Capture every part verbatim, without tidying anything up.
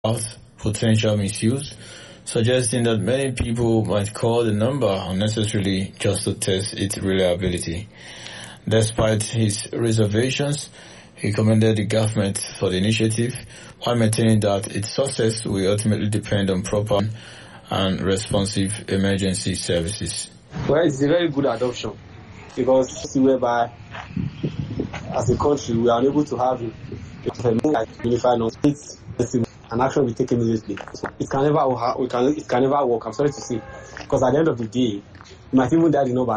about potential misuse, suggesting that many people might call the number unnecessarily just to test its reliability. Despite his reservations, he commended the government for the initiative, while maintaining that its success will ultimately depend on proper and responsive emergency services. Well, it's a very good adoption because whereby, as a country, we are unable to have a unified system and action will be taken immediately. It can never work. We can. It can never work. I'm sorry to say, because at the end of the day, you might even die the number.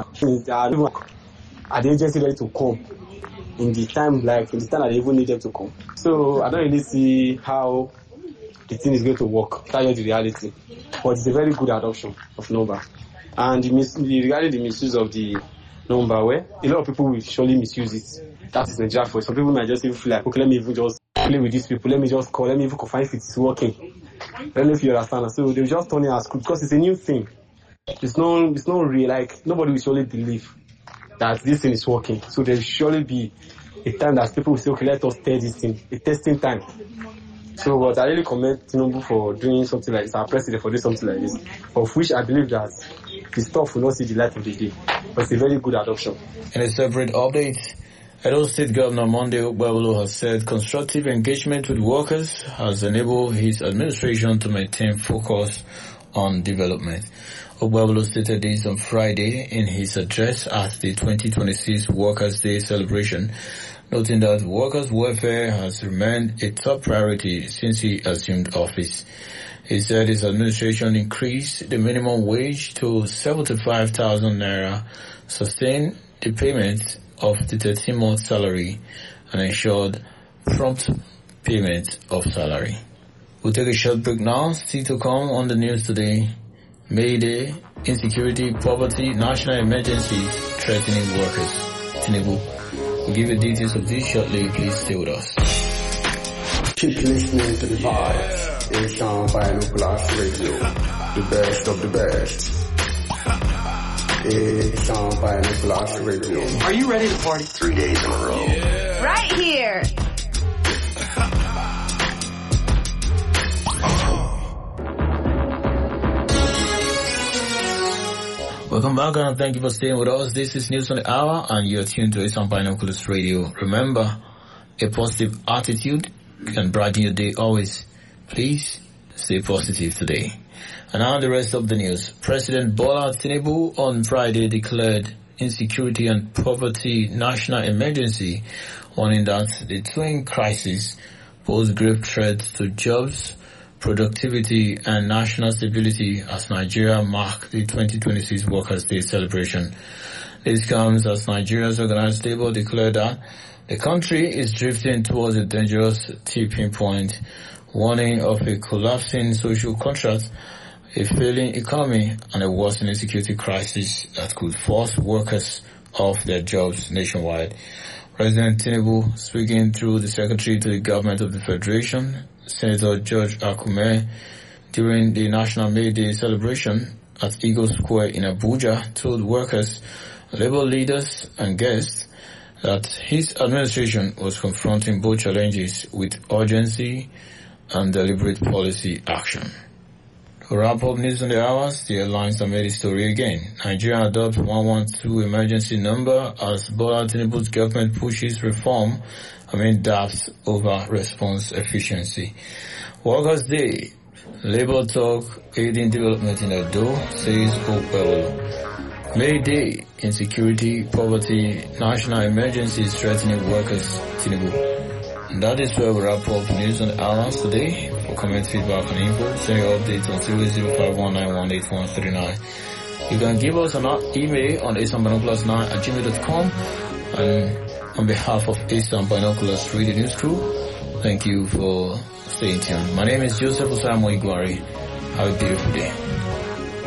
Are the agency ready to come in the time, like in the time that they even need them to come? So I don't really see how the thing is going to work. That's the reality. But it's a very good adoption of number. And the mis- regarding the misuse of the number, where a lot of people will surely misuse it. That is Nigeria for some people might just even feel like, okay, let me even just play with these people. Let me just call. Let me even confirm if it's working. I don't know if you understand. So they'll just turn it as good because it's a new thing. It's no, it's not real. Like nobody will surely believe that this thing is working. So there will surely be a time that people will say, okay, let us test this thing. A testing time. So, but I really commend Tinubu for doing something like this, our president for doing something like this, of which I believe that the stuff will not see the light of the day. But it's a very good adoption. In a separate update, Edo State Governor Monday Okpebholo has said constructive engagement with workers has enabled his administration to maintain focus on development. Okpebholo stated this on Friday in his address at the twenty twenty-six Workers' Day celebration, noting that workers' welfare has remained a top priority since he assumed office. He said his administration increased the minimum wage to seventy-five thousand naira, sustained the payment of the thirteen-month salary, and ensured prompt payment of salary. We'll take a short break now. Still to come on the news today. Mayday, insecurity, poverty, national emergencies threatening workers. Tinubu. We'll give you details of this shortly. Please stay with us. Keep listening to the vibes. It's on Binoculars Radio. The best of the best. It's on Binoculars Radio. Are you ready to party? Three days in a row. Yeah. Right here. Welcome back and thank you for staying with us. This is News on the Hour and you're tuned to It's on Binoculars Radio. Remember, a positive attitude can brighten your day always. Please stay positive today. And now the rest of the news. President Bola Tinubu on Friday declared insecurity and poverty national emergency, warning that the twin crises pose grave threats to jobs, productivity and national stability as Nigeria mark the twenty twenty-six Workers' Day celebration. This comes as Nigeria's organized labor declared that the country is drifting towards a dangerous tipping point, warning of a collapsing social contract, a failing economy, and a worsening security crisis that could force workers off their jobs nationwide. President Tinubu, speaking through the Secretary to the Government of the Federation, Senator George Akume, during the National May Day celebration at Eagle Square in Abuja, told workers, labor leaders and guests that his administration was confronting both challenges with urgency and deliberate policy action. To wrap up News on the Hours, the headlines that made the story again. Nigeria adopts one one two emergency number as Bola Tinubu's government pushes reform amid doubts over response efficiency. Workers' Day, Labour talk aiding development in Edo, says Okpebholo. May Day, insecurity, poverty, national emergencies threatening workers, Tinubu. And that is where we wrap up News on the Hours today. For comment, feedback, and info, send your updates on zero zero five one nine one eight one three nine. You can give us an email on asan binoculars nine at gmail dot com. And on behalf of Asan Binoculars Radio News Crew, thank you for staying tuned. My name is Joseph Osamo Igwari. Have a beautiful day.